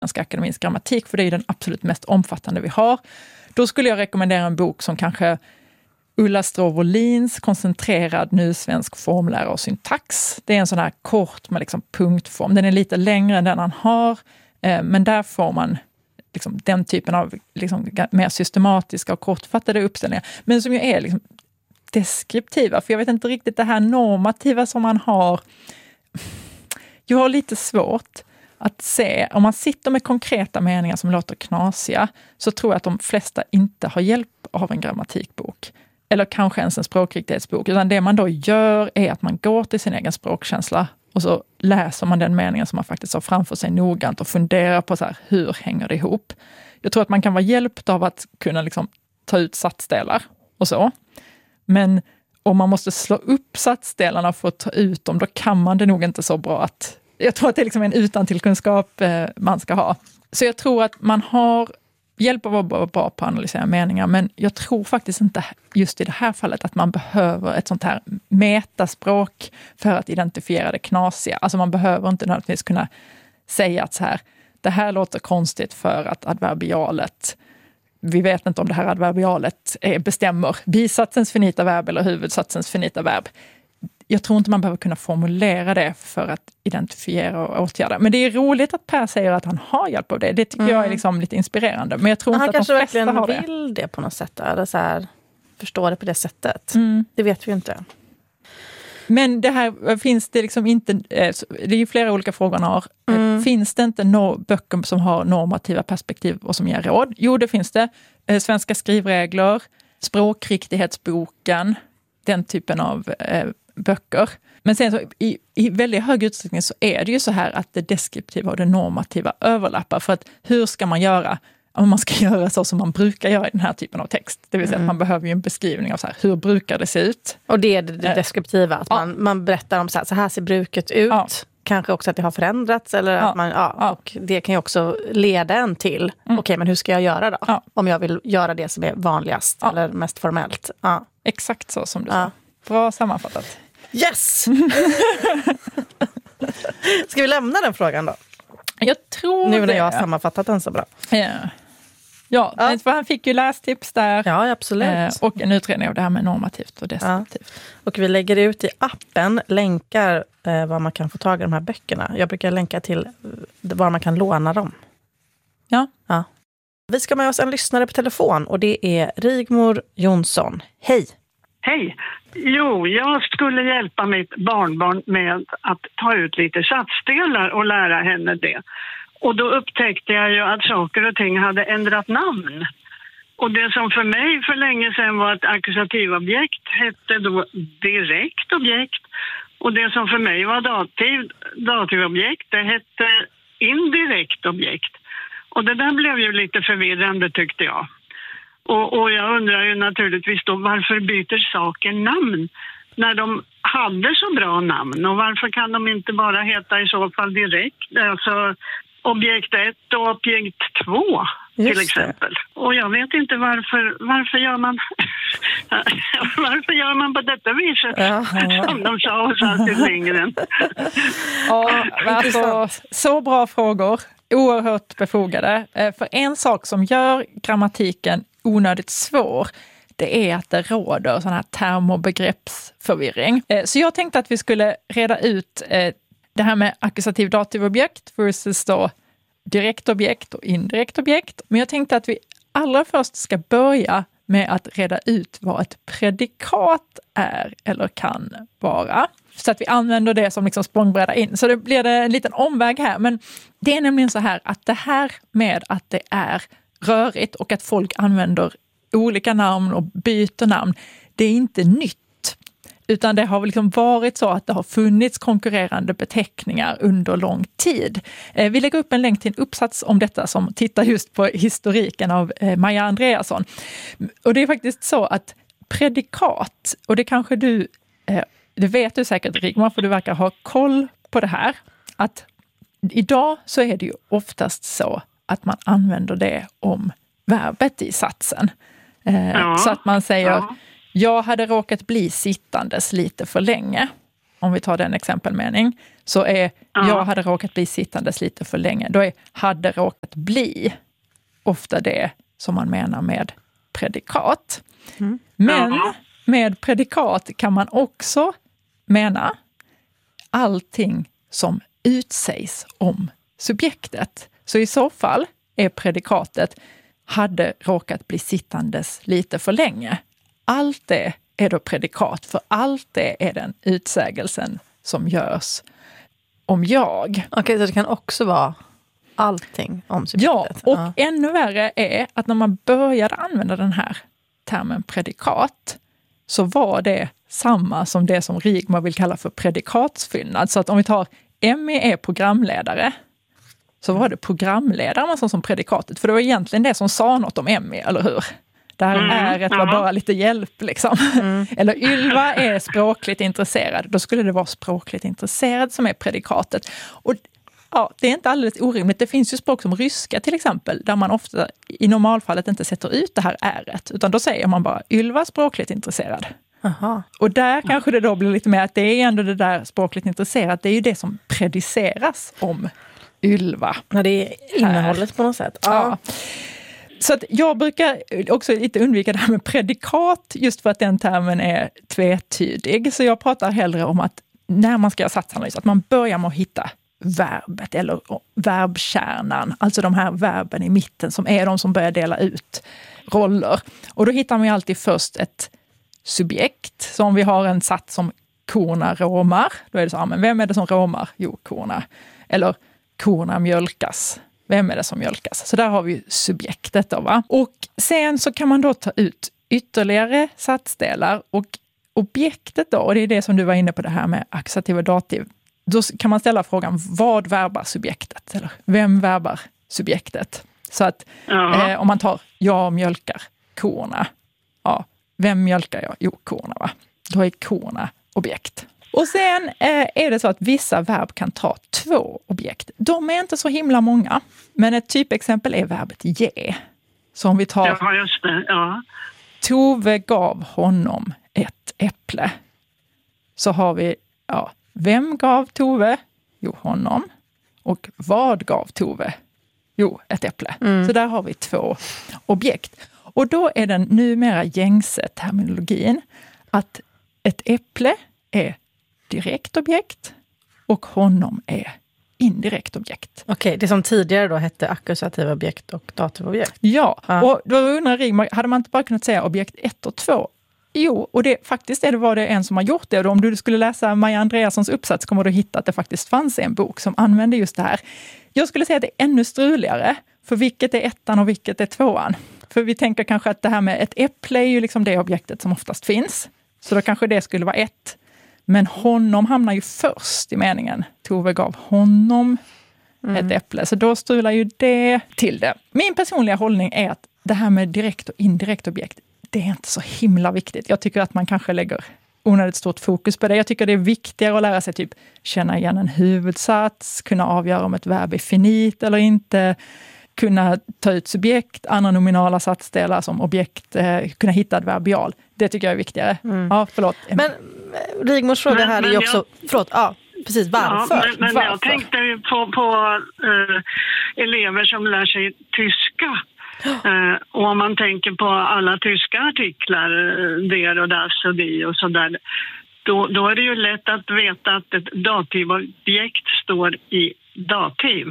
Svenska Akademins grammatik, för det är ju den absolut mest omfattande vi har. Då skulle jag rekommendera en bok som kanske Ulla Stråh-Wåhlins Koncentrerad nysvensk formlära och syntax. Det är en sån här kort med liksom punktform. Den är lite längre än den han har, men där får man liksom den typen av liksom mer systematiska och kortfattade uppställningar. Men som ju är liksom deskriptiva, för jag vet inte riktigt det här normativa som man har. Jag har lite svårt att se, om man sitter med konkreta meningar som låter knasiga, så tror jag att de flesta inte har hjälp av en grammatikbok. Eller kanske ens en språkriktighetsbok. Utan det man då gör är att man går till sin egen språkkänsla och så läser man den meningen som man faktiskt har framför sig noggrant och funderar på så här, hur hänger det ihop? Jag tror att man kan vara hjälpt av att kunna liksom ta ut satsdelar och så. Men om man måste slå upp satsdelarna för att ta ut dem, då kan man det nog inte så bra att... Jag tror att det är liksom en utantillkunskap man ska ha. Så jag tror att man har hjälp av att vara bra på att analysera meningar, men jag tror faktiskt inte just i det här fallet att man behöver ett sånt här metaspråk för att identifiera det knasiga. Alltså man behöver inte nödvändigtvis kunna säga att så här, det här låter konstigt för att adverbialet, vi vet inte om det här adverbialet bestämmer bisatsens finita verb eller huvudsatsens finita verb. Jag tror inte man behöver kunna formulera det för att identifiera och åtgärda. Men det är roligt att Per säger att han har hjälp av det. Det tycker jag är liksom lite inspirerande. Men jag tror inte att de flesta har det. Han kanske verkligen vill det på något sätt. Eller så här, förstå det på det sättet. Det vet vi inte. Men det här finns det liksom inte... Det är ju flera olika frågor han har. Finns det inte böcker som har normativa perspektiv och som ger råd? Jo, det finns det. Svenska skrivregler, språkriktighetsboken, den typen av böcker. Men sen så i väldigt hög utsträckning så är det ju så här att det deskriptiva och det normativa överlappar. För att hur ska man göra? Om man ska göra så som man brukar göra i den här typen av text. Det vill säga att man behöver ju en beskrivning av så här, hur brukar det se ut? Och det är det deskriptiva, att man berättar om så här ser bruket ut. Ja. Kanske också att det har förändrats. Eller att man, och det kan ju också leda en till, okej, men hur ska jag göra då? Ja. Om jag vill göra det som är vanligast eller mest formellt. Ja. Exakt så som du sa. Bra sammanfattat. Yes! Ska vi lämna den frågan då? Jag tror nu när jag har sammanfattat den så bra. Ja, för han fick ju lästips där. Ja, absolut. Och en utredning av det här med normativt och deskriptivt. Ja. Och vi lägger ut i appen länkar var man kan få tag i de här böckerna. Jag brukar länka till var man kan låna dem. Ja. Vi ska med oss en lyssnare på telefon och det är Rigmor Jonsson. Hej! Hej! Jo, jag skulle hjälpa mitt barnbarn med att ta ut lite satsdelar och lära henne det. Och då upptäckte jag ju att saker och ting hade ändrat namn. Och det som för mig för länge sedan var ett akkusativobjekt hette då direkt objekt. Och det som för mig var dativobjekt, det hette indirekt objekt. Och det där blev ju lite förvirrande tyckte jag. Och jag undrar ju naturligtvis då, varför byter saker namn när de hade så bra namn? Och varför kan de inte bara heta i så fall direkt? Alltså objekt 1 och objekt 2 till exempel. Och jag vet inte varför gör man varför gör man på detta viset som de sa hos Astrid Lindgren. Alltså, så bra frågor. Oerhört befogade. För en sak som gör grammatiken onödigt svår, det är att det råder sån här term- och begreppsförvirring. Så jag tänkte att vi skulle reda ut det här med akkusativ dativobjekt versus då direkt objekt och indirekt objekt. Men jag tänkte att vi allra först ska börja med att reda ut vad ett predikat är eller kan vara. Så att vi använder det som liksom språngbräda in. Så det blir det en liten omväg här. Men det är nämligen så här att det här med att det är rörigt och att folk använder olika namn och byter namn, det är inte nytt. Utan det har liksom varit så att det har funnits konkurrerande beteckningar under lång tid. Vi lägger upp en länk till en uppsats om detta som tittar just på historiken av Maja Andreasson. Och det är faktiskt så att predikat, och det kanske det vet du säkert Rigmor, för du verkar ha koll på det här, att idag så är det ju oftast så att man använder det om verbet i satsen. Så att man säger, jag hade råkat bli sittandes lite för länge. om vi tar den exempelmening, så är jag hade råkat bli sittandes lite för länge. Då är hade råkat bli ofta det som man menar med predikat. Men med predikat kan man också mena allting som utsägs om subjektet. Så i så fall är predikatet hade råkat bli sittandes lite för länge. Allt det är då predikat, för allt det är den utsägelsen som görs om jag. Okej, så det kan också vara allting om subjektet? Ja, och ännu värre är att när man började använda den här termen predikat så var det samma som det som Rigmor vill kalla för predikatsfyllnad. Så att om vi tar Emmy är programledare, så var det programledaren som predikatet. För det var egentligen det som sa något om Emmy, eller hur? Det här äret var bara lite hjälp liksom. Eller Ylva är språkligt intresserad. Då skulle det vara språkligt intresserad som är predikatet. Och ja, det är inte alldeles orimligt. Det finns ju språk som ryska till exempel, där man ofta i normalfallet inte sätter ut det här äret. Utan då säger man bara Ylva språkligt intresserad. Aha. Och där kanske det då blir lite mer att det är ändå det där språkligt intresserat. Det är ju det som prediceras om Ylva. Ja, det är innehållet på något sätt. Ja. Så att jag brukar också lite undvika det här med predikat just för att den termen är tvetydig. Så jag pratar hellre om att när man ska göra satsanalys, att man börjar med att hitta verbet eller verbkärnan. Alltså de här verben i mitten som är de som börjar dela ut roller. Och då hittar man ju alltid först ett subjekt. Så om vi har en sats som korna råmar, då är det så här, men vem är det som råmar? Jo, korna. Eller korna mjölkas. Vem är det som mjölkas? Så där har vi subjektet då, va? Och sen så kan man då ta ut ytterligare satsdelar och objektet då, och det är det som du var inne på det här med ackusativ och dativ. Då kan man ställa frågan, vad verbar subjektet? Eller vem verbar subjektet? Så att om man tar jag mjölkar korna. Ja, vem mjölkar jag? Jo, korna, va? Då är korna objekt. Och sen är det så att vissa verb kan ta 2 objekt. De är inte så himla många. Men ett typexempel är verbet ge. Så om vi tar ja, just det. Ja. Tove gav honom ett äpple. Så har vi, vem gav Tove? Jo, honom. Och vad gav Tove? Jo, ett äpple. Så där har vi 2 objekt. Och då är den numera gängse terminologin att ett äpple är direkt objekt och honom är indirekt objekt. Okej, det som tidigare då hette ackusativa objekt och dativobjekt. Ja, och då undrar Rigmor, hade man inte bara kunnat säga objekt 1 och 2? Jo, och det faktiskt var det en som har gjort det. Och om du skulle läsa Maja Andreassons uppsats kommer du hitta att det faktiskt fanns en bok som använde just det här. Jag skulle säga att det är ännu struligare, för vilket är 1:an och vilket är 2:an? För vi tänker kanske att det här med ett äpple är ju liksom det objektet som oftast finns. Så då kanske det skulle vara 1. Men honom hamnar ju först i meningen. Tove gav honom ett äpple. Så då strular ju det till det. Min personliga hållning är att det här med direkt och indirekt objekt, det är inte så himla viktigt. Jag tycker att man kanske lägger onödigt stort fokus på det. Jag tycker det är viktigare att lära sig typ känna igen en huvudsats, kunna avgöra om ett verb är finit eller inte, kunna ta ut subjekt, andra nominala satsdelar som objekt, kunna hitta ett verbial. Det tycker jag är viktigare. Ja, förlåt. Men Rigmors fråga här är ju också... precis, varför? Ja, men varför? Jag tänkte ju på elever som lär sig tyska. Och om man tänker på alla tyska artiklar, der och das och di och sådär, då är det ju lätt att veta att ett dativobjekt står i dativ.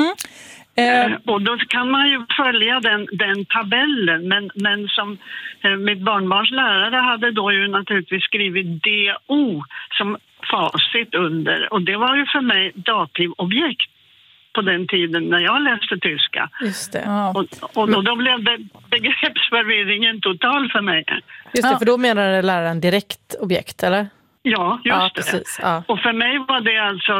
Och då kan man ju följa den tabellen, men som mitt barnbarns lärare hade då ju naturligtvis skrivit DO som facit under, och det var ju för mig dativobjekt på den tiden när jag läste tyska. Just det. Och då blev det begreppsförvirringen total för mig. Just det, för då menar läraren direkt objekt, eller? Ja, just det. Precis. Ja. Och för mig var det alltså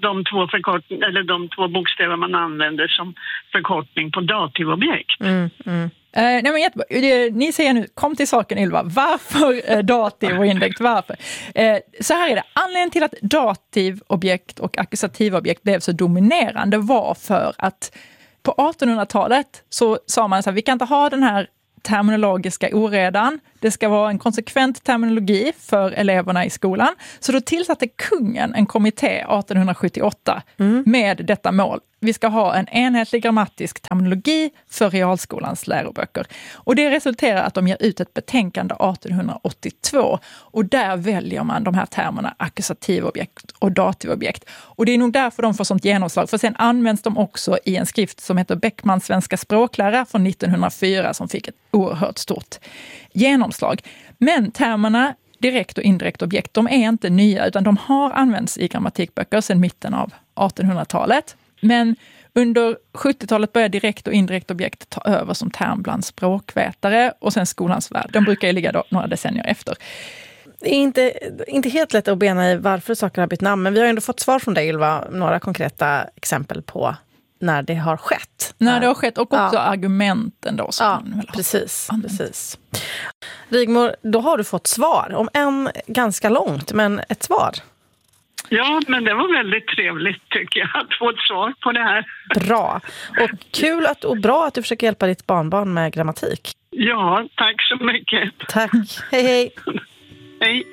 de 2 bokstäver man använder som förkortning på dativobjekt. Nej, men ni säger nu, kom till saken Ylva, varför dativ och indirekt, varför? Så här är det, anledningen till att dativobjekt och ackusativobjekt blev så dominerande var för att på 1800-talet så sa man så här, vi kan inte ha den här terminologiska oredan, Det ska vara en konsekvent terminologi för eleverna i skolan. Så då tillsatte kungen en kommitté 1878 med detta mål. Vi ska ha en enhetlig grammatisk terminologi för realskolans läroböcker. Och det resulterar att de ger ut ett betänkande 1882. Och där väljer man de här termerna ackusativobjekt och dativobjekt. Och det är nog därför de får sånt genomslag. För sen används de också i en skrift som heter Beckmans svenska språklära från 1904 som fick ett oerhört stort genomslag. Men termerna direkt och indirekt objekt, de är inte nya utan de har använts i grammatikböcker sedan mitten av 1800-talet. Men under 70-talet började direkt och indirekt objekt ta över som term bland språkvetare och sen skolans värld. De brukar ju ligga då några decennier efter. Det är inte helt lätt att bena i varför saker har bytt namn, men vi har ändå fått svar från dig, Ylva, några konkreta exempel på när det har skett. När det har skett och också argumenten då. Precis. Rigmor, då har du fått svar, om än ganska långt, men ett svar. Ja, men det var väldigt trevligt tycker jag att få ett svar på det här. Bra. Och kul och bra att du försöker hjälpa ditt barnbarn med grammatik. Ja, tack så mycket. Tack. Hej, hej. Hej.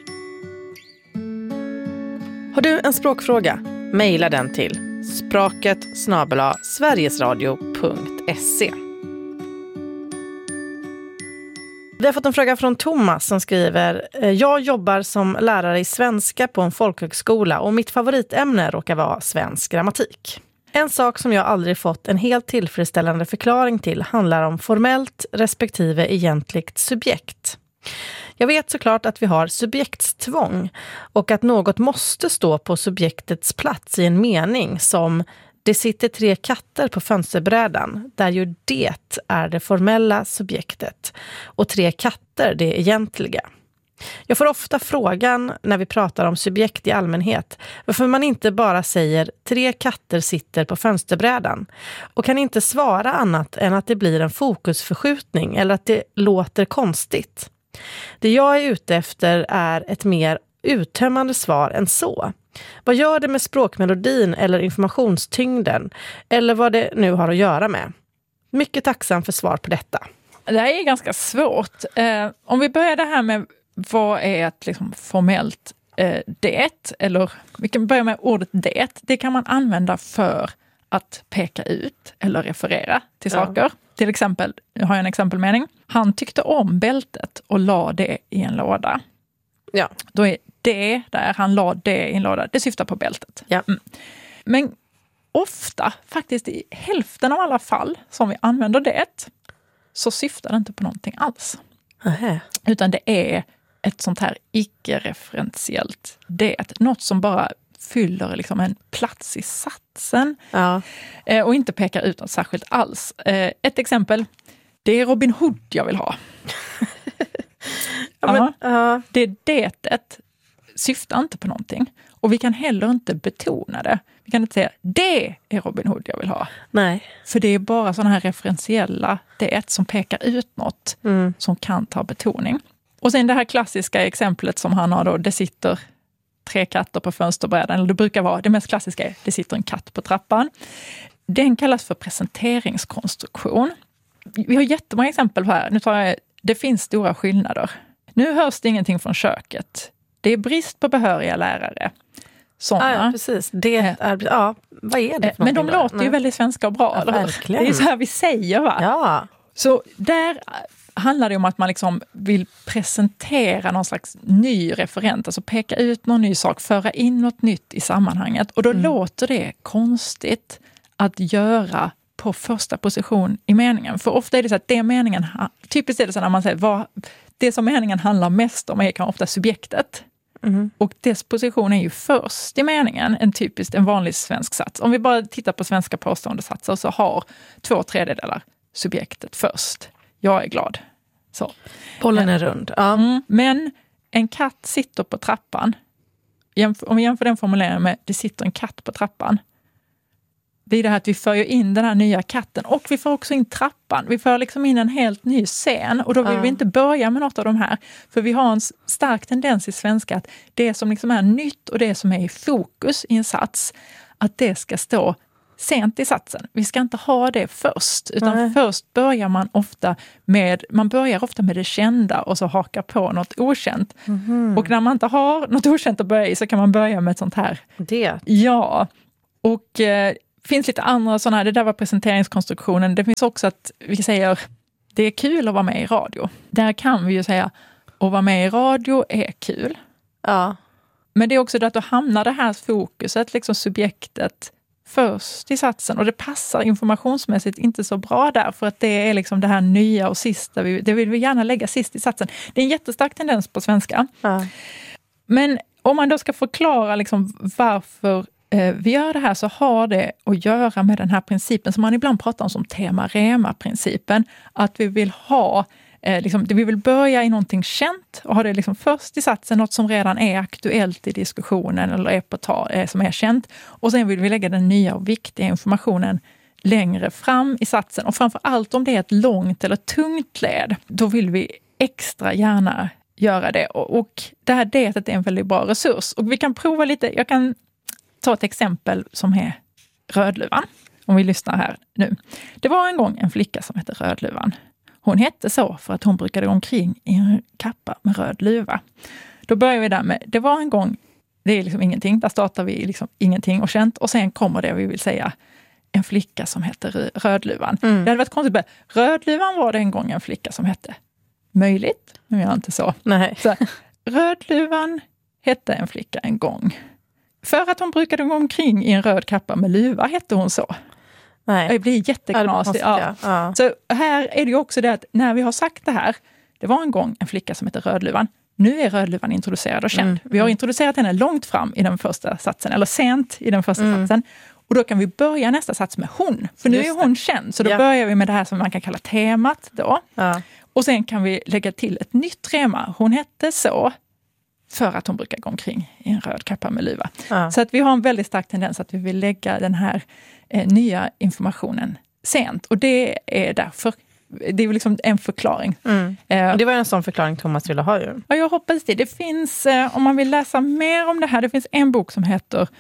Har du en språkfråga? Maila den till språket@sverigesradio.se. Vi har fått en fråga från Thomas som skriver: jag jobbar som lärare i svenska på en folkhögskola och mitt favoritämne råkar vara svensk grammatik. En sak som jag aldrig fått en helt tillfredsställande förklaring till handlar om formellt respektive egentligt subjekt. Jag vet såklart att vi har subjektstvång och att något måste stå på subjektets plats i en mening som det sitter 3 katter på fönsterbrädan, där ju det är det formella subjektet och 3 katter det egentliga. Jag får ofta frågan när vi pratar om subjekt i allmänhet varför man inte bara säger 3 katter sitter på fönsterbrädan och kan inte svara annat än att det blir en fokusförskjutning eller att det låter konstigt. Det jag är ute efter är ett mer uttömmande svar än så. Vad gör det med språkmelodin eller informationstyngden eller vad det nu har att göra med? Mycket tacksam för svar på detta. Det här är ganska svårt. Om vi börjar det här med vad är ett liksom formellt det, eller vi kan börja med ordet det. Det kan man använda för att peka ut eller referera till saker. Till exempel, jag har en exempelmening. Han tyckte om bältet och la det i en låda. Ja. Då är det där han la det i en låda. Det syftar på bältet. Ja. Men ofta, faktiskt i hälften av alla fall som vi använder det, så syftar det inte på någonting alls. Aha. Utan det är ett sånt här icke-referentiellt det. Något som bara fyller liksom en plats i satsen. Ja. Och inte pekar ut något särskilt alls. Ett exempel. Det är Robin Hood jag vill ha. Det syftar inte på någonting. Och vi kan heller inte betona det. Vi kan inte säga, det är Robin Hood jag vill ha. Nej. För det är bara sådana här referentiella det som pekar ut något som kan ta betoning. Och sen det här klassiska exemplet som han har då, det sitter 3 katter på fönsterbrädan. Eller det brukar vara, det mest klassiska är, det sitter en katt på trappan. Den kallas för presenteringskonstruktion. Vi har jättemånga exempel på här. Det finns stora skillnader. Nu hörs det ingenting från köket. Det är brist på behöriga lärare. Såna. Ja, precis. Vad är det för men de låter ju väldigt svenska och bra. Ja, verkligen. Det är så här vi säger, va? Ja. Så där handlar det om att man liksom vill presentera någon slags ny referent. Alltså peka ut någon ny sak, föra in något nytt i sammanhanget. Och då låter det konstigt att göra på första position i meningen. För ofta är det så att det meningen, typiskt är det så när man säger det som meningen handlar mest om är kanske ofta subjektet. Och dess position är ju först i meningen, en vanlig svensk sats. Om vi bara tittar på svenska påståendesatser så har 2/3 subjektet först. Jag är glad. Så. Bollen är rund. Ja. Men en katt sitter på trappan. Om vi jämför den formuleringen med det sitter en katt på trappan. Det är det här att vi för ju in den här nya katten och vi får också in trappan. Vi för liksom in en helt ny scen och då vill vi inte börja med något av de här. För vi har en stark tendens i svenska att det som liksom är nytt och det som är i fokus i en sats, att det ska stå sent i satsen. Vi ska inte ha det först, utan först börjar man ofta med det kända och så hakar på något okänt. Och när man inte har något okänt att börja i så kan man börja med ett sånt här. Det? Ja, och finns lite andra sådana här, det där var presenteringskonstruktionen. Det finns också att vi säger, det är kul att vara med i radio. Där kan vi ju säga, att vara med i radio är kul. Ja. Men det är också det att då hamnar det här fokuset, liksom subjektet, först i satsen. Och det passar informationsmässigt inte så bra där, för att det är liksom det här nya och sista. Det vill vi gärna lägga sist i satsen. Det är en jättestark tendens på svenska. Ja. Men om man då ska förklara liksom varför vi gör det här, så har det att göra med den här principen som man ibland pratar om som tema-rema-principen. Att vi vill ha, vi vill börja i någonting känt och ha det liksom först i satsen, något som redan är aktuellt i diskussionen eller är som är känt. Och sen vill vi lägga den nya och viktiga informationen längre fram i satsen. Och framför allt om det är ett långt eller tungt led, då vill vi extra gärna göra det. Och det här detet är en väldigt bra resurs. Och vi kan prova lite, jag kan ta ett exempel som är Rödluvan. Om vi lyssnar här nu. Det var en gång en flicka som hette Rödluvan. Hon hette så för att hon brukade gå omkring i en kappa med röd luva. Då börjar vi där med, det var en gång, det är liksom ingenting. Där startar vi liksom ingenting och känt. Och sen kommer det vi vill säga, en flicka som heter Rödluvan. Det hade varit konstigt. Rödluvan var det en gång en flicka som hette. Möjligt, men jag är inte så. Nej. Så Rödluvan hette en flicka en gång. För att hon brukade gå omkring i en röd kappa med luva hette hon så. Nej. Det blir jätteknasigt. Ja. Så här är det ju också det att när vi har sagt det här, det var en gång en flicka som heter Rödluvan. Nu är Rödluvan introducerad och känd. Vi har introducerat henne långt fram i den första satsen, eller sent i den första satsen. Och då kan vi börja nästa sats med hon. För nu är hon känd, så då börjar vi med det här som man kan kalla temat då. Ja. Och sen kan vi lägga till ett nytt tema. Hon hette så för att hon brukar gå omkring i en röd kappa med luva. Ja. Så att vi har en väldigt stark tendens att vi vill lägga den här nya informationen sent. Och det är därför, det är liksom en förklaring. Och det var en sån förklaring Thomas ville ha ju. Ja, jag hoppas det. Det finns, om man vill läsa mer om det här, det finns en bok som heter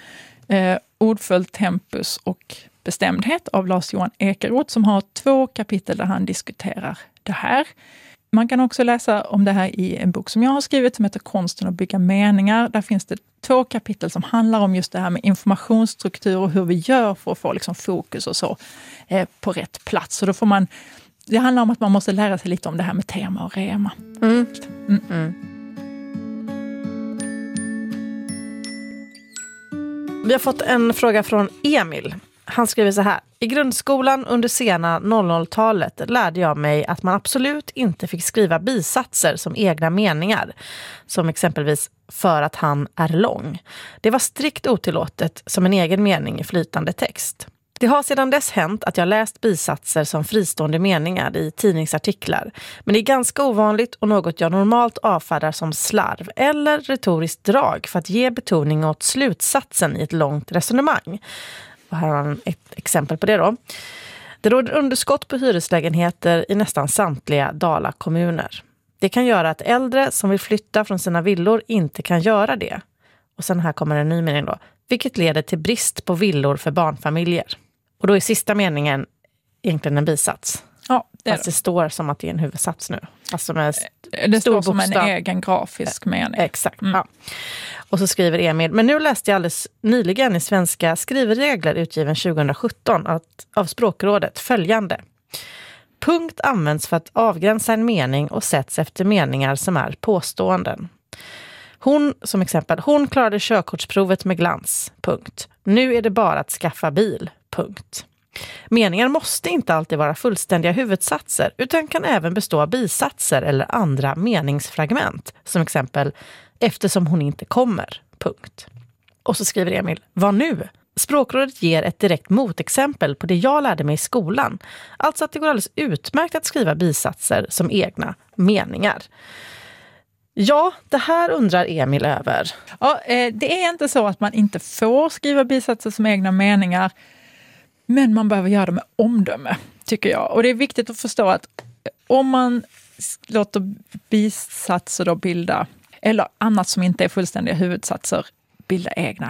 Ordföljd, tempus och bestämdhet av Lars-Johan Ekeroth som har 2 kapitel där han diskuterar det här. Man kan också läsa om det här i en bok som jag har skrivit som heter Konsten att bygga meningar. Där finns det 2 kapitel som handlar om just det här med informationsstruktur och hur vi gör för att få liksom fokus och så på rätt plats. Så då får man, det handlar om att man måste lära sig lite om det här med tema och rema. Vi har fått en fråga från Emil. Han skriver så här. I grundskolan under sena 00-talet lärde jag mig att man absolut inte fick skriva bisatser som egna meningar. Som exempelvis för att han är lång. Det var strikt otillåtet som en egen mening i flytande text. Det har sedan dess hänt att jag läst bisatser som fristående meningar i tidningsartiklar. Men det är ganska ovanligt och något jag normalt avfärdar som slarv eller retoriskt drag för att ge betoning åt slutsatsen i ett långt resonemang. Och här har han ett exempel på det då. Det råder underskott på hyreslägenheter i nästan samtliga Dala-kommuner. Det kan göra att äldre som vill flytta från sina villor inte kan göra det. Och sen här kommer en ny mening då. Vilket leder till brist på villor för barnfamiljer. Och då är sista meningen egentligen en bisats. Ja, det står som att det är en huvudsats nu. Alltså med det står som en egen grafisk mening. Exakt, ja. Och så skriver Emil, men nu läste jag alldeles nyligen i Svenska skrivregler utgiven 2017 av Språkrådet följande. Punkt används för att avgränsa en mening och sätts efter meningar som är påståenden. Hon, som exempel, hon klarade körkortsprovet med glans. Punkt. Nu är det bara att skaffa bil. Punkt. Meningar måste inte alltid vara fullständiga huvudsatser utan kan även bestå av bisatser eller andra meningsfragment. Som exempel, eftersom hon inte kommer. Punkt. Och så skriver Emil, vad nu? Språkrådet ger ett direkt motexempel på det jag lärde mig i skolan. Alltså att det går alldeles utmärkt att skriva bisatser som egna meningar. Ja, det här undrar Emil över. Ja, det är inte så att man inte får skriva bisatser som egna meningar. Men man behöver göra det med omdöme, tycker jag. Och det är viktigt att förstå att om man låter bisatser då bilda, eller annat som inte är fullständiga huvudsatser, bilda egna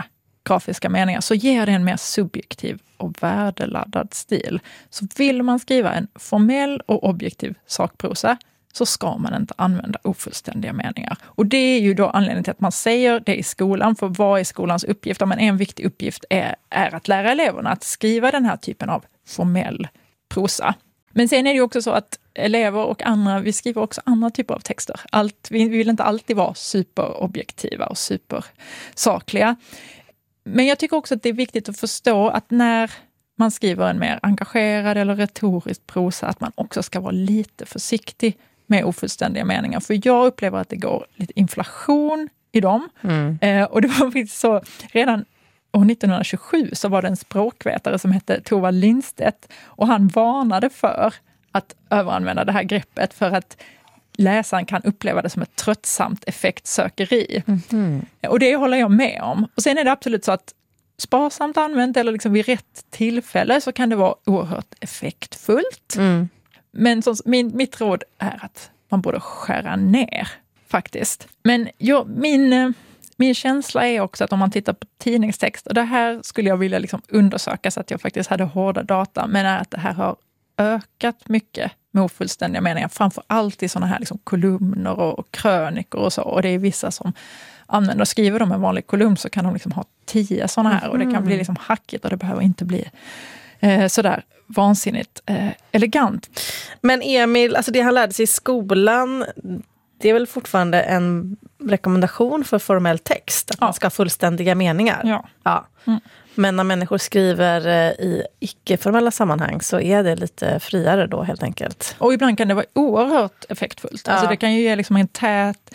grafiska meningar så ger det en mer subjektiv och värdeladdad stil. Så vill man skriva en formell och objektiv sakprosa så ska man inte använda ofullständiga meningar. Och det är ju då anledningen till att man säger det i skolan, för vad är skolans uppgift? Men en viktig uppgift är att lära eleverna att skriva den här typen av formell prosa. Men sen är det ju också så att elever och andra, vi skriver också andra typer av texter. Vi vill inte alltid vara superobjektiva och supersakliga. Men jag tycker också att det är viktigt att förstå att när man skriver en mer engagerad eller retorisk prosa, att man också ska vara lite försiktig med ofullständiga meningar. För jag upplever att det går lite inflation i dem. Och det var faktiskt så, redan år 1927 så var det en språkvetare som hette Thorvald Lindstedt. Och han varnade för att överanvända det här greppet för att läsaren kan uppleva det som ett tröttsamt effektsökeri. Och det håller jag med om. Och sen är det absolut så att sparsamt använt eller liksom vid rätt tillfälle så kan det vara oerhört effektfullt. Men mitt råd är att man borde skära ner faktiskt. Men min känsla är också att om man tittar på tidningstext, och det här skulle jag vilja liksom undersöka så att jag faktiskt hade hårda data, men är att det här har ökat mycket med ofullständiga meningar, framför allt i sådana här liksom kolumner och krönikor och så. Och det är vissa som använder och skriver de en vanlig kolumn så kan de liksom ha 10 sådana här och det kan bli liksom hackigt och det behöver inte bli sådär vansinnigt elegant. Men Emil, alltså det han lärde sig i skolan, det är väl fortfarande en rekommendation för formell text, att man ska ha fullständiga meningar. Ja. Men när människor skriver i icke-formella sammanhang så är det lite friare då helt enkelt. Och ibland kan det vara oerhört effektfullt. Alltså det kan ju ge liksom en tät...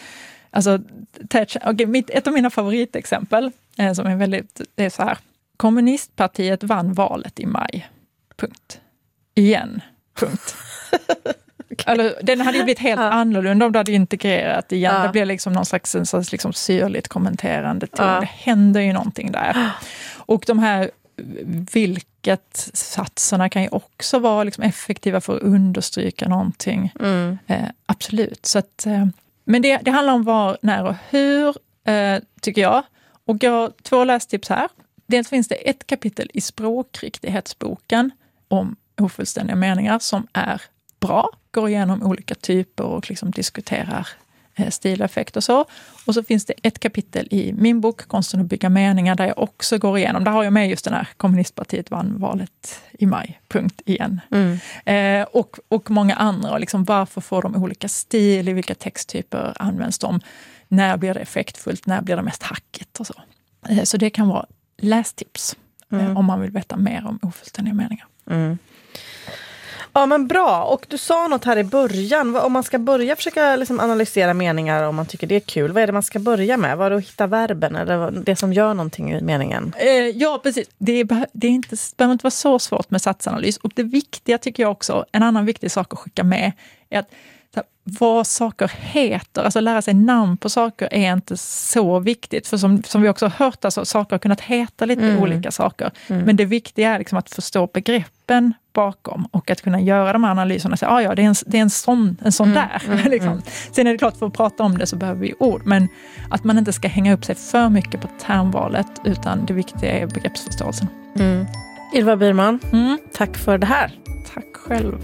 ett av mina favoritexempel som är väldigt... Det är så här. Kommunistpartiet vann valet i maj. Punkt. Igen. Punkt. Alltså, den hade ju blivit helt annorlunda om du hade integrerat igen. Det blir liksom någon slags liksom syrligt kommenterande ton. Det händer ju någonting där. Och de här vilket-satserna kan ju också vara liksom effektiva för att understryka någonting. Absolut. Så att, men det handlar om var, när och hur, tycker jag. Och jag har 2 lästips här. Dels finns det ett kapitel i språkriktighetsboken om ofullständiga meningar som är bra. Går igenom olika typer och liksom diskuterar stileffekt och så. Och så finns det ett kapitel i min bok Konsten att bygga meningar där jag också går igenom. Där har jag med just den här kommunistpartiet vann valet i maj. Punkt igen. Och många andra. Och liksom varför får de olika stil? I vilka texttyper används de? När blir det effektfullt? När blir det mest hackigt? Och så. Så det kan vara lästips om man vill veta mer om ofullständiga meningar. Ja, men bra. Och du sa något här i början. Om man ska börja försöka liksom analysera meningar, om man tycker det är kul, vad är det man ska börja med? Var det att hitta verben eller det som gör någonting i meningen? Ja, precis. Det behöver inte vara så svårt med satsanalys. Och det viktiga tycker jag också, en annan viktig sak att skicka med är att vad saker heter, alltså lära sig namn på saker är inte så viktigt. För som vi också har hört, alltså, saker har kunnat heta lite olika saker. Men det viktiga är liksom att förstå begreppen bakom och att kunna göra de här analyserna och säga, det är en sån där. Liksom. Sen är det klart, för att prata om det så behöver vi ord, men att man inte ska hänga upp sig för mycket på termvalet, utan det viktiga är begreppsförståelsen. Ylva Byrman, tack för det här. Tack själv.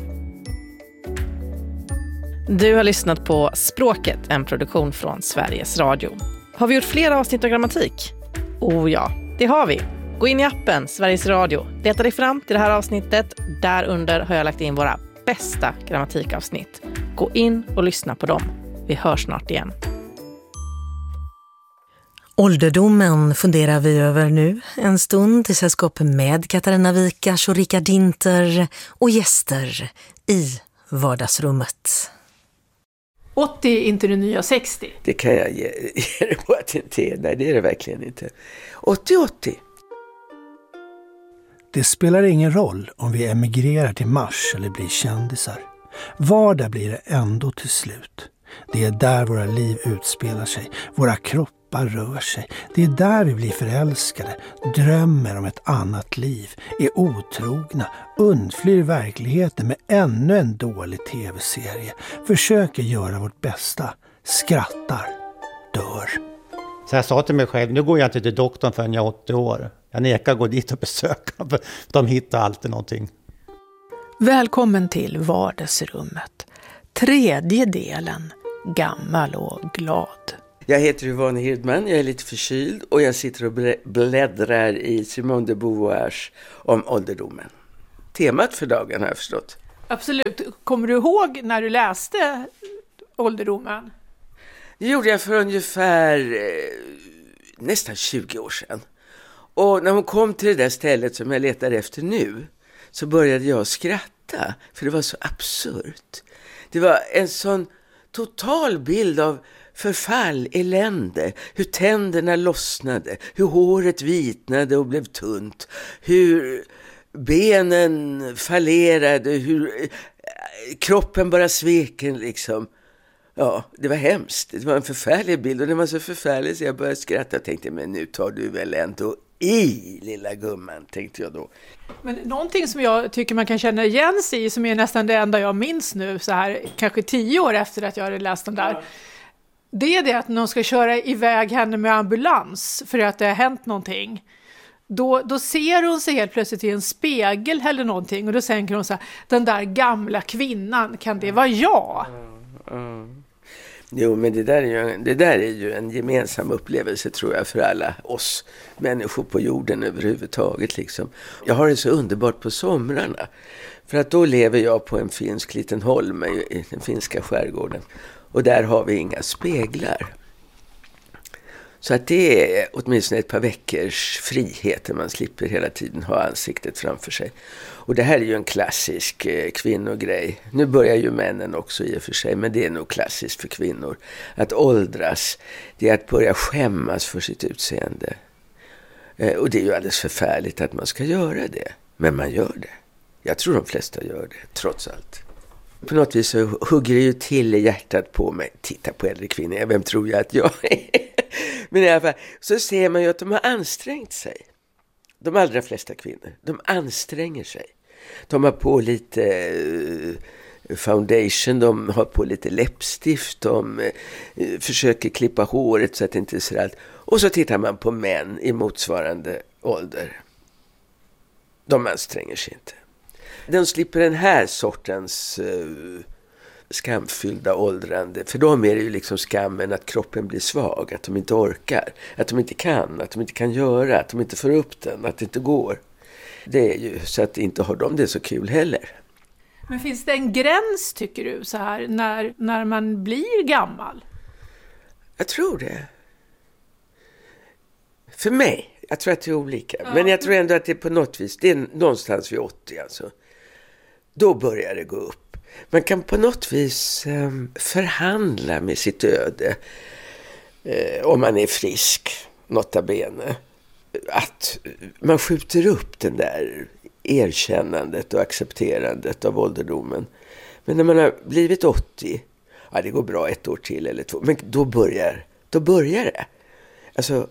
Du har lyssnat på Språket, en produktion från Sveriges Radio. Har vi gjort fler avsnitt av grammatik? Oh ja, det har vi. Gå in i appen Sveriges Radio. Leta dig fram till det här avsnittet. Där under har jag lagt in våra bästa grammatikavsnitt. Gå in och lyssna på dem. Vi hörs snart igen. Ålderdomen funderar vi över nu. En stund i sällskap med Katarina Wikas och Rickard Dinter och gäster i vardagsrummet. 80 är inte det nya 60. Det kan jag ge dig på att det inte är. Nej, det är det verkligen inte. 80. Det spelar ingen roll om vi emigrerar till Mars eller blir kändisar. Vardag blir det ändå till slut. Det är där våra liv utspelar sig. Våra kroppar rör sig. Det är där vi blir förälskade, drömmer om ett annat liv, är otrogna, undflyr verkligheten med ännu en dålig tv-serie, försöker göra vårt bästa, skrattar, dör. Så jag sa till mig själv, nu går jag inte till doktorn förrän jag är 80 år. Jag nekar gå dit och besöka, för de hittar alltid någonting. Välkommen till vardagsrummet. Tredje delen, gammal och glad. Jag heter Yvonne Hirdman, jag är lite förkyld och jag sitter och bläddrar i Simone de Beauvoirs om ålderdomen. Temat för dagen har jag förstått. Absolut. Kommer du ihåg när du läste ålderdomen? Det gjorde jag för ungefär nästan 20 år sedan. Och när hon kom till det där stället som jag letar efter nu så började jag skratta. För det var så absurt. Det var en sån total bild av förfall, elände. Hur tänderna lossnade. Hur håret vitnade och blev tunt. Hur benen fallerade. Hur kroppen bara svek en liksom. Ja, det var hemskt. Det var en förfärlig bild och den var så förfärlig så jag började skratta och tänkte, men nu tar du väl ändå i, lilla gumman, tänkte jag då. Men någonting som jag tycker man kan känna igen sig i, som är nästan det enda jag minns nu, så här kanske 10 år efter att jag hade läst den där, det är det att någon ska köra iväg henne med ambulans för att det har hänt någonting. Då ser hon sig helt plötsligt i en spegel eller någonting och då tänker hon så här, den där gamla kvinnan, kan det vara jag? Jo, men det där är ju en gemensam upplevelse tror jag för alla oss människor på jorden överhuvudtaget liksom. Jag har det så underbart på somrarna för att då lever jag på en finsk liten holme i den finska skärgården och där har vi inga speglar. Så att det är åtminstone ett par veckors frihet där man slipper hela tiden ha ansiktet framför sig. Och det här är ju en klassisk kvinnogrej. Nu börjar ju männen också i och för sig, men det är nog klassiskt för kvinnor. Att åldras, det är att börja skämmas för sitt utseende. Och det är ju alldeles förfärligt att man ska göra det. Men man gör det. Jag tror de flesta gör det, trots allt. På något vis så hugger det ju till i hjärtat på mig. Titta på äldre kvinnor, vem tror jag att jag är? Men i alla fall, så ser man ju att de har ansträngt sig. De allra flesta kvinnor, de anstränger sig. De har på lite foundation, de har på lite läppstift, de försöker klippa håret så att det inte ser allt. Och så tittar man på män i motsvarande ålder. De anstränger sig inte. De slipper den här sortens skamfyllda åldrande. För dem är det ju liksom skammen att kroppen blir svag, att de inte orkar, att de inte kan göra, att de inte får upp den, att det inte går. Det är ju så att inte har de det så kul heller. Men finns det en gräns, tycker du, så här när man blir gammal? Jag tror det. För mig, jag tror att det är olika. Ja. Men jag tror ändå att det är på något vis, det är någonstans vid 80 alltså. Då börjar det gå upp. Man kan på något vis förhandla med sitt öde om man är frisk, nota bene. Att man skjuter upp den där erkännandet och accepterandet av ålderdomen. Men när man har blivit 80, ja det går bra 1 år till eller 2, men då börjar det. Alltså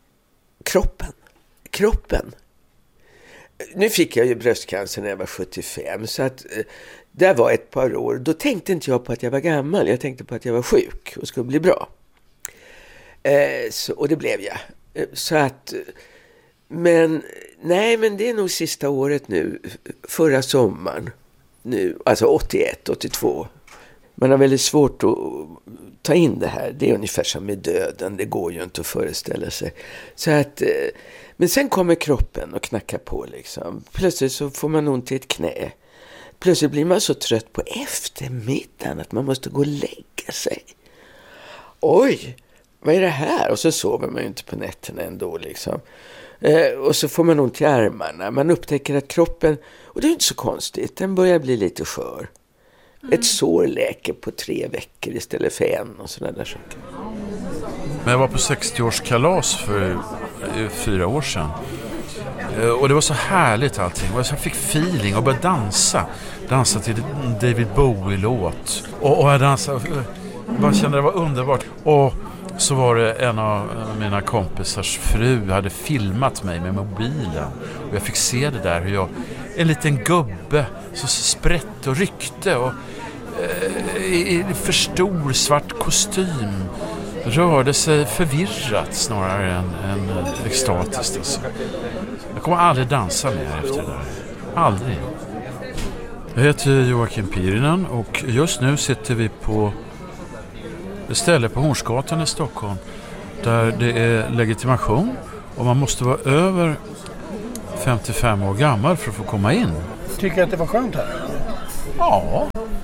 kroppen. Nu fick jag ju bröstcancer när jag var 75 så att det var ett par år. Då tänkte inte jag på att jag var gammal. Jag tänkte på att jag var sjuk och skulle bli bra. Och det blev jag. Så att, men det är nog sista året nu. Förra sommaren. Nu, alltså 81, 82. Man har väldigt svårt att ta in det här. Det är ungefär som med döden. Det går ju inte att föreställa sig. Så att, men sen kommer kroppen och knackar på liksom. Plötsligt så får man ont i ett knä. Plötsligt blir man så trött på eftermiddagen att man måste gå och lägga sig. Oj, vad är det här? Och så sover man ju inte på nätterna ändå liksom. Och så får man ont i armarna. Man upptäcker att kroppen, och det är inte så konstigt, den börjar bli lite skör. Ett sår läker på 3 veckor istället för 1 och sådana där saker. Men jag var på 60-årskalas för 4 år sedan. Och det var så härligt allting. Jag fick feeling och började dansa till David Bowie-låt. Och jag dansade, jag bara kände det var underbart. Och så var det en av mina kompisars fru hade filmat mig med mobilen. Och jag fick se det där hur jag, en liten gubbe, så sprätt och ryckte och i för stor svart kostym. rörde sig förvirrat snarare än extatiskt. Alltså. Jag kommer aldrig dansa mer efter det där. Aldrig. Jag heter Joakim Pirinen och just nu sitter vi på ett ställe på Hornsgatan i Stockholm där det är legitimation och man måste vara över 55 år gammal för att få komma in. Tycker du att det var skönt här? Ja.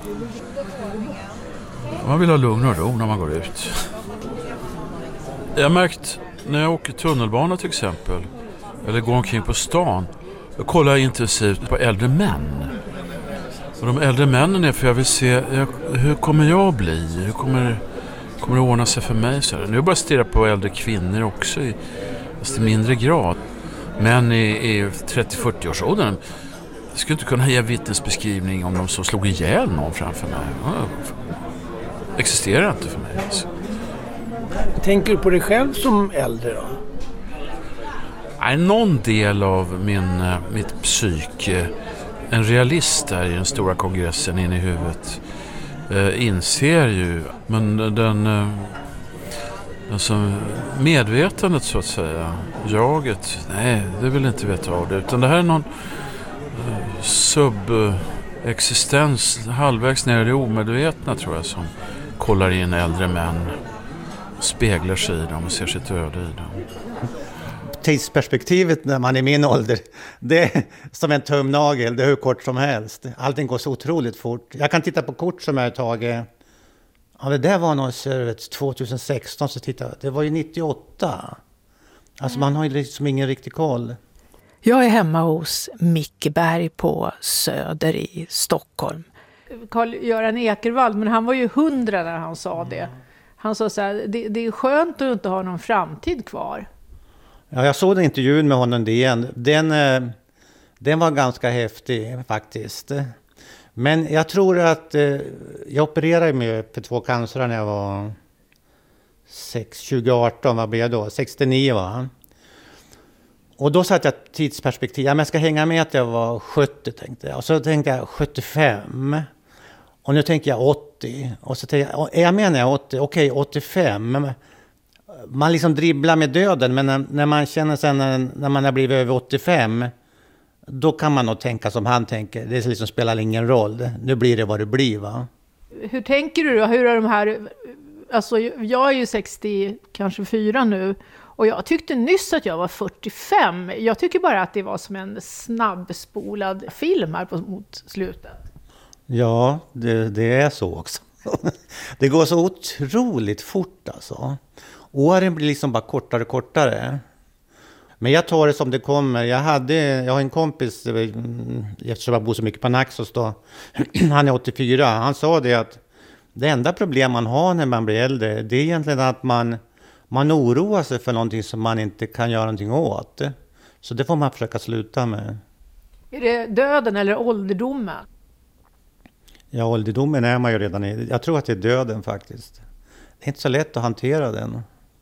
Man vill ha lugn och ro när man går ut. Jag har märkt när jag åker tunnelbana till exempel eller går omkring på stan, jag kollar intensivt på äldre män. Och de äldre männen är för jag vill se hur kommer jag bli? Hur kommer det ordna sig för mig? Så här. Nu bara stirra på äldre kvinnor också i mindre grad. Män i 30-40-årsåldern skulle inte kunna ge vittnesbeskrivning om de så slog ihjäl någon framför mig. Existerar inte för mig. Alltså. Tänker du på dig själv som äldre då? Nej, någon del av mitt psyke, en realist där i den stora kongressen inne i huvudet, inser ju, men den som medvetandet så att säga, jaget, nej, det vill inte veta av det, utan det här är någon subexistens halvvägs ner i det omedvetna tror jag, som kollar in äldre män, speglar sig i dem och ser sitt öde i dem. Tidsperspektivet när man är min ålder, det är som en tumnagel, det är hur kort som helst. Allting går så otroligt fort. Jag kan titta på kort som jag har tagit. Ja, det där var nog 2016, så titta, det var ju 98. Alltså man har ju liksom ingen riktig koll. Jag är hemma hos Micke Berg på Söder i Stockholm. Karl-Göran Ekervall, men han var ju 100 när han sa det. Han sa så här, det är skönt att inte ha någon framtid kvar. Ja, jag såg den intervjun med honom igen. Den var ganska häftig faktiskt. Men jag tror att jag opererade mig för 2 cancer när jag var 2018, vad blev jag då? 69 va? Och då satt jag tidsperspektiv. Ja, men jag ska hänga med att jag var 70 tänkte jag. Och så tänkte jag 75. Och nu tänker jag 80. Och så tänkte jag menar 80. Okej, 85. Man liksom dribblar med döden. Men när man känner sen när man har blivit över 85. Då kan man nog tänka som han tänker. Det liksom spelar ingen roll. Nu blir det vad det blir va. Hur tänker du då? Hur är de här... Alltså jag är ju 60, kanske 4 nu. Och jag tyckte nyss att jag var 45. Jag tycker bara att det var som en snabbspolad film här mot slutet. Ja, det är så också. Det går så otroligt fort alltså. Åren blir liksom bara kortare och kortare. Men jag tar det som det kommer. Jag har en kompis, eftersom jag bor så mycket på Naxos då. Han är 84. Han sa det att det enda problem man har när man blir äldre, det är egentligen att man oroar sig för någonting som man inte kan göra någonting åt. Så det får man försöka sluta med. Är det döden eller ålderdomen? Ja, ålderdomen är man ju redan i. Jag tror att det är döden faktiskt. Det är inte så lätt att hantera den.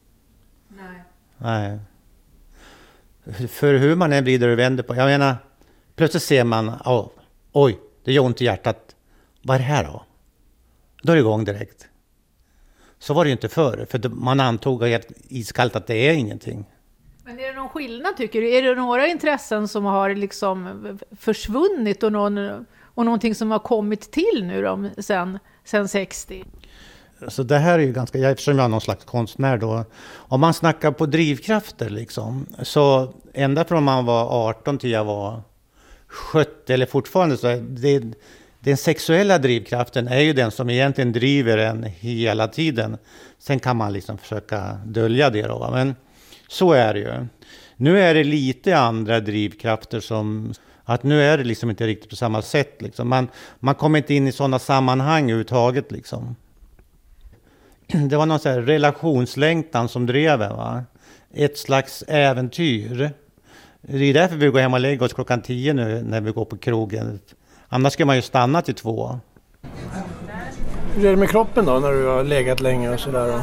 Nej. För hur man än vrider och vänder på. Jag menar, plötsligt ser man, oj, det gör ont i hjärtat. Vad är det här då? Då är det igång direkt. Så var det ju inte förr, för man antog helt iskallt att det är ingenting. Men är det någon skillnad tycker du? Är det några intressen som har liksom försvunnit och någonting som har kommit till nu då, sen 60? Så det här är ju ganska, eftersom jag är någon slags konstnär då, om man snackar på drivkrafter liksom, så ända från man var 18 till jag var 70 eller fortfarande så den sexuella drivkraften är ju den som egentligen driver en hela tiden. Sen kan man liksom försöka dölja det då, men så är det ju. Nu är det lite andra drivkrafter som, att nu är det liksom inte riktigt på samma sätt liksom. Man kommer inte in i sådana sammanhang överhuvudtaget liksom. Det var någon sån här relationslängtan som drev va? Ett slags äventyr. Det är därför vi går hem och lägger oss 10:00 nu när vi går på krogen. Annars ska man ju stanna till 2. Hur är det med kroppen då när du har legat länge och sådär?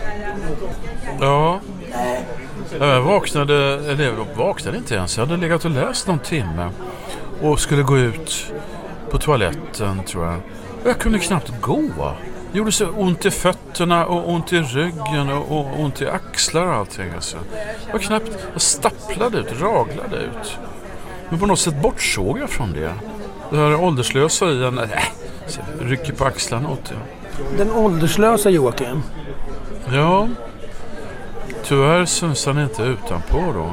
Ja, jag vaknade inte ens. Jag hade legat och läst någon timme och skulle gå ut på toaletten tror jag. Och jag kunde knappt gå. Det gjorde så ont i fötterna och ont i ryggen och ont i axlar och allting. Alltså. Det var knappt, jag stapplade ut, raglade ut. Men på något sätt bortsåg jag från det. Det här ålderslösa i en rycker på axlarna åt det. Den ålderslösa Joakim? Ja, tyvärr syns han inte utanpå då.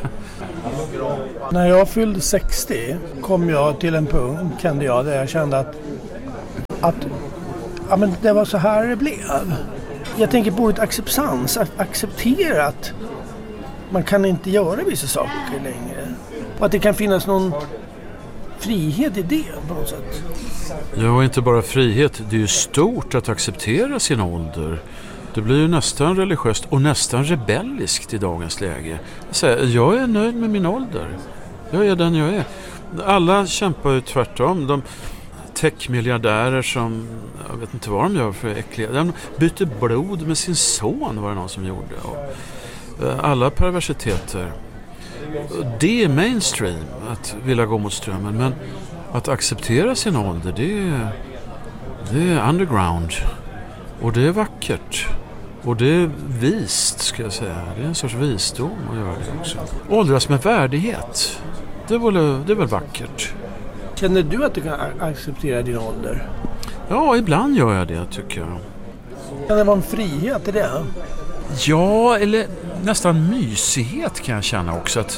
När jag fyllde 60 kom jag till en punkt, kände jag, där jag kände att ja, men det var så här det blev. Jag tänker på ett acceptans, att acceptera att man kan inte göra vissa saker längre. Och att det kan finnas någon frihet i det på något sätt. Ja, inte bara frihet. Det är ju stort att acceptera sin ålder. Det blir ju nästan religiöst och nästan rebelliskt i dagens läge. Jag är nöjd med min ålder. Jag är den jag är. Alla kämpar ju tvärtom. De techmiljardärer som, jag vet inte vad de gör för äckliga. De byter blod med sin son, var det någon som gjorde. Och alla perversiteter. Det är mainstream att vilja gå mot strömmen, men att acceptera sin ålder, det är underground. Och det är vackert. Och det är vist, ska jag säga. Det är en sorts visdom att göra det också. Åldras med värdighet. Det är väl vackert. Känner du att du kan acceptera din ålder? Ja, ibland gör jag det, tycker jag. Kan det vara en frihet i det? Ja, eller nästan mysighet kan jag känna också. Att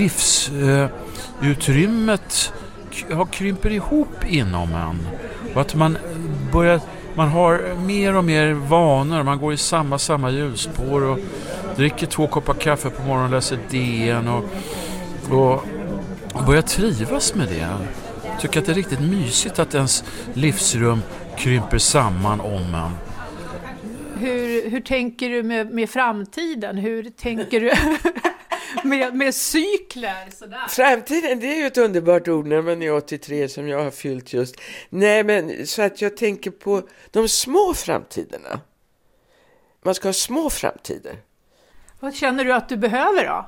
livsutrymmet krymper ihop inom en. Och att man har mer och mer vanor. Man går i samma hjulspår och dricker 2 koppar kaffe på morgonen och läser DN och börjar trivas med det. Tycker att det är riktigt mysigt att ens livsrum krymper samman om en. Hur tänker du med framtiden? Hur tänker du med cykler? Sådär? Framtiden, det är ju ett underbart ord när man är 83 som jag har fyllt just. Nej, men så att jag tänker på de små framtiderna. Man ska ha små framtider. Vad känner du att du behöver då?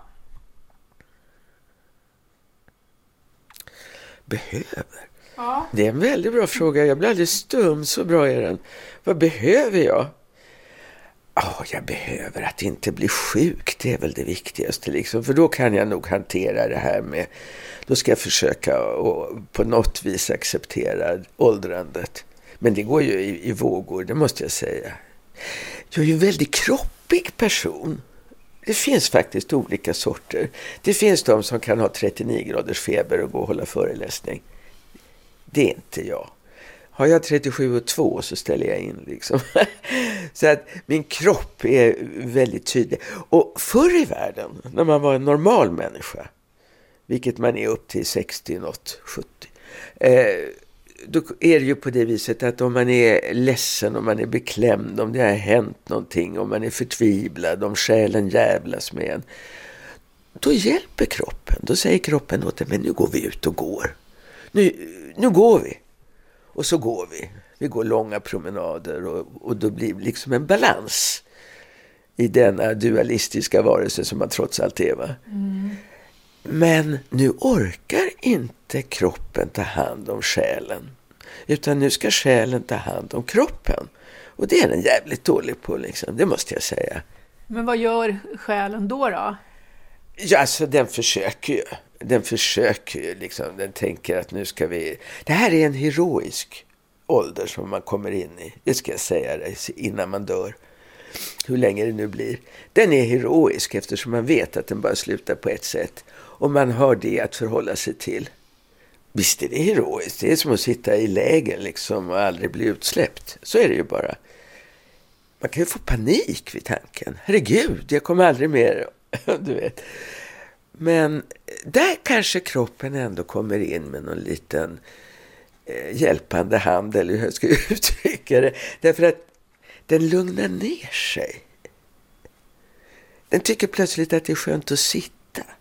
Behöver? Ja. Det är en väldigt bra fråga. Jag blir alldeles stum, så bra är den. Vad behöver jag? Jag behöver att inte bli sjuk. Det är väl det viktigaste. Liksom. För då kan jag nog hantera det här med... Då ska jag försöka och på något vis acceptera åldrandet. Men det går ju i vågor, det måste jag säga. Jag är ju en väldigt kroppig person. Det finns faktiskt olika sorter. Det finns de som kan ha 39 graders feber och gå och hålla föreläsning. Det är inte jag. Har jag 37,2 så ställer jag in liksom. Så att min kropp är väldigt tydlig. Och förr i världen, när man var en normal människa, vilket man är upp till 60, något 70, då är det ju på det viset att om man är ledsen, om man är beklämd, om det har hänt någonting, om man är förtvivlad, om själen jävlas med en, då hjälper kroppen. Då säger kroppen åt en, men nu går vi ut och går. Nu går vi. Och så går vi. Vi går långa promenader och då blir det liksom en balans i denna dualistiska varelse som man trots allt är, va? Mm. Men nu orkar inte kroppen ta hand om själen. Utan nu ska själen ta hand om kroppen. Och det är den jävligt dålig på, liksom. Det måste jag säga. Men vad gör själen då? Ja, alltså den försöker ju liksom. Den tänker att nu ska vi... Det här är en heroisk ålder som man kommer in i. Det ska jag säga dig innan man dör. Hur länge det nu blir. Den är heroisk eftersom man vet att den bara slutar på ett sätt. Och man har det att förhålla sig till. Visst är det heroiskt. Det är som att sitta i läger liksom och aldrig bli utsläppt. Så är det ju bara. Man kan ju få panik vid tanken. Herregud, jag kommer aldrig mer. Du vet. Men där kanske kroppen ändå kommer in med någon liten hjälpande hand, eller hur jag ska uttrycka det. Därför att den lugnar ner sig. Den tycker plötsligt att det är skönt att sitta.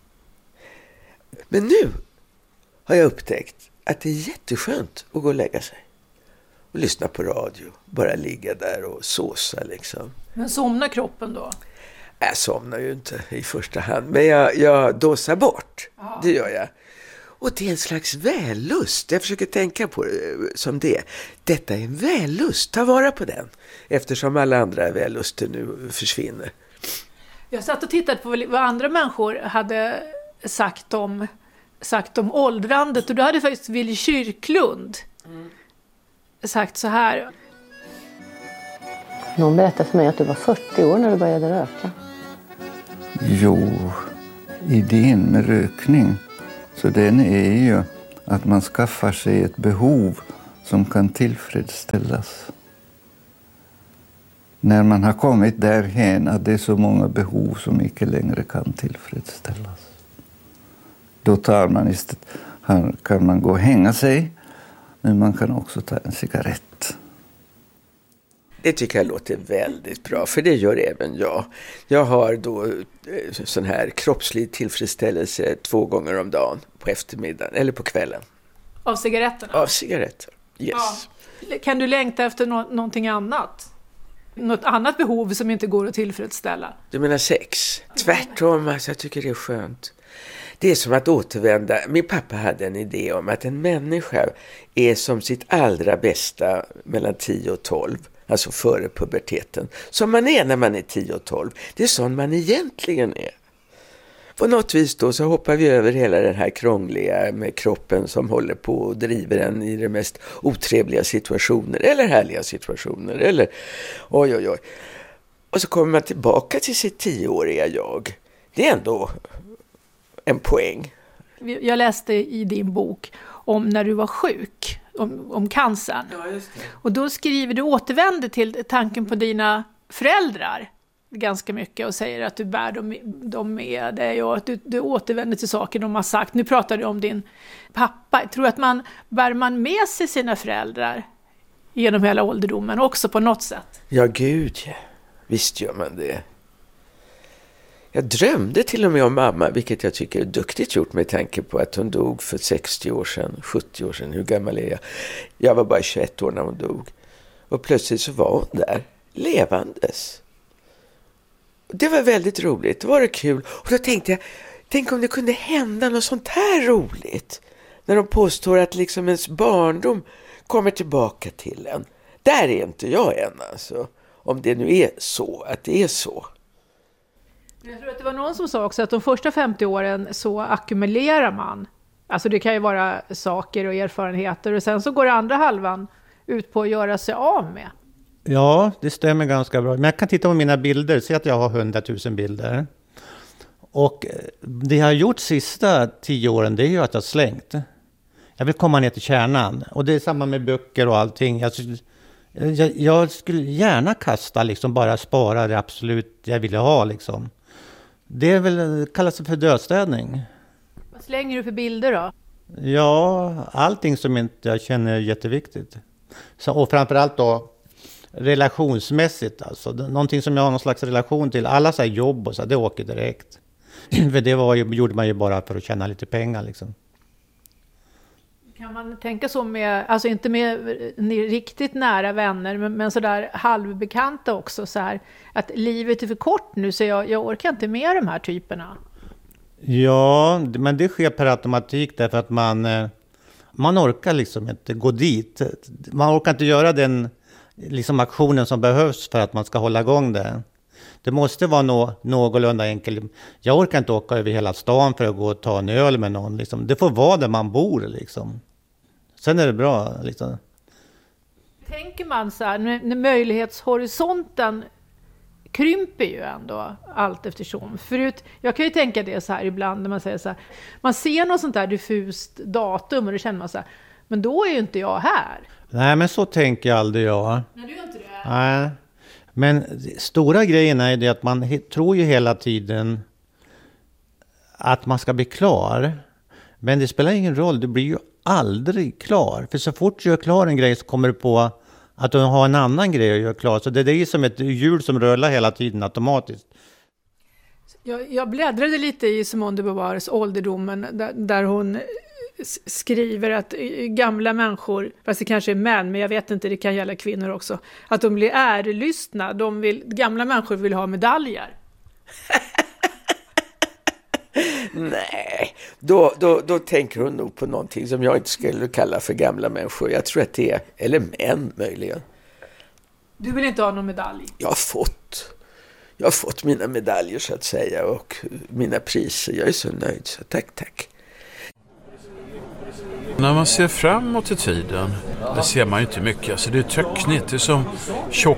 Men nu har jag upptäckt att det är jätteskönt att gå och lägga sig. Och lyssna på radio. Bara ligga där och såsa liksom. Men somnar kroppen då? Jag somnar ju inte i första hand. Men jag dosar bort. Aha. Det gör jag. Och det är en slags vällust. Jag försöker tänka på det som det. Detta är en vällust. Ta vara på den. Eftersom alla andra välluster nu försvinner. Jag satt och tittade på vad andra människor hade sagt om åldrandet. Och då hade faktiskt Willy Kyrklund sagt så här. Någon berättade för mig att du var 40 år när du började röka. Jo, idén med rökning, så den är ju att man skaffar sig ett behov som kan tillfredsställas. När man har kommit därhen att det är så många behov som inte längre kan tillfredsställas. Då kan man gå och hänga sig, men man kan också ta en cigarett. Det tycker jag låter väldigt bra, för det gör även jag. Jag har då sån här kroppslig tillfredsställelse 2 gånger om dagen på eftermiddagen eller på kvällen. Av cigaretterna? Av cigaretter, yes. Ja. Kan du längta efter någonting annat? Något annat behov som inte går att tillfredsställa? Du menar sex? Tvärtom, alltså, jag tycker det är skönt. Det är som att återvända. Min pappa hade en idé om att en människa är som sitt allra bästa mellan 10 och 12. Alltså före puberteten. Som man är när man är 10 och 12. Det är sån man egentligen är. På något vis då så hoppar vi över hela den här krångliga med kroppen som håller på och driver en i de mest otrevliga situationer. Eller härliga situationer. Eller oj. Och så kommer man tillbaka till sitt 10-åriga jag. Det är ändå en poäng. Jag läste i din bok om när du var sjuk, om cancern. Ja, just det. Och då skriver du, återvänder till tanken på dina föräldrar ganska mycket och säger att du bär dem med dig och att du återvänder till saker de har sagt. Nu pratar du om din pappa. Jag tror att bär man med sig sina föräldrar genom hela ålderdomen också på något sätt? Ja, gud ja. Visst gör man det. Jag drömde till och med om mamma, vilket jag tycker är duktigt gjort med tanke på att hon dog för 60 år sedan, 70 år sedan. Hur gammal är jag? Jag var bara 21 år när hon dog. Och plötsligt så var hon där, levandes. Det var väldigt roligt, det var kul. Och då tänkte jag, tänk om det kunde hända något sånt här roligt. När de påstår att liksom ens barndom kommer tillbaka till en. Där är inte jag än alltså. Om det nu är så, att det är så. Jag tror att det var någon som sa också att de första 50 åren så ackumulerar man. Alltså det kan ju vara saker och erfarenheter och sen så går andra halvan ut på att göra sig av med. Ja, det stämmer ganska bra. Men jag kan titta på mina bilder, se att jag har 100 000 bilder. Och det jag har gjort sista 10 åren, det är ju att jag har slängt. Jag vill komma ner till kärnan. Och det är samma med böcker och allting. Jag skulle gärna kasta, liksom bara spara det absolut jag ville ha liksom. Det är väl, kallas det för dödstädning. Vad slänger du för bilder då? Ja, allting som inte jag känner är jätteviktigt. Så, och framförallt då relationsmässigt. Alltså, någonting som jag har någon slags relation till. Alla så här jobb och så, det åker direkt. För det gjorde man ju bara för att tjäna lite pengar liksom. Kan man tänka så med, alltså inte med riktigt nära vänner, men sådär halvbekanta också så här, att livet är för kort nu så jag orkar inte med de här typerna. Ja, men det sker per automatik därför att man orkar liksom inte gå dit. Man orkar inte göra den liksom aktionen som behövs för att man ska hålla igång det. Det måste vara någorlunda enkelt. Jag orkar inte åka över hela stan för att gå och ta en öl med någon. Liksom. Det får vara där man bor liksom. Sen är det bra liksom. Tänker man så här, när möjlighetshorisonten krymper ju ändå allt eftersom. Förut, jag kan ju tänka det så här ibland när man säger så här, man ser något sånt där diffust datum och då känner man så här, men då är ju inte jag här. Nej, men så tänker jag aldrig jag. Nej, du gör inte det. Nej. Men stora grejen är det att man tror ju hela tiden att man ska bli klar. Men det spelar ingen roll, du blir ju aldrig klar. För så fort du gör klar en grej så kommer du på att du har en annan grej att göra klar. Så det är som ett hjul som rullar hela tiden automatiskt. Jag bläddrade lite i Simone de Beauvoirs Ålderdomen där hon skriver att gamla människor, fast det kanske är män, men jag vet inte, det kan gälla kvinnor också, att de blir ärelystna. Gamla människor vill ha medaljer. Nej, då tänker hon nog på någonting som jag inte skulle kalla för gamla människor. Jag tror att det är, eller män möjligen. Du vill inte ha någon medalj? Jag har fått mina medaljer så att säga och mina priser. Jag är så nöjd, så tack. När man ser framåt i tiden, det ser man ju inte mycket. Alltså det är töcknigt, det är som tjock